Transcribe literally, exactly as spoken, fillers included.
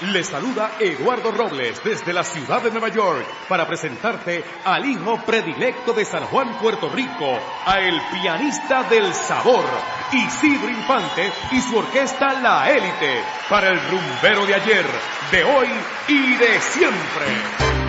Le saluda Eduardo Robles desde la ciudad de Nueva York para presentarte al hijo predilecto de San Juan, Puerto Rico, a el pianista del sabor, Isidro Infante y su orquesta La Élite, para el rumbero de ayer, de hoy y de siempre.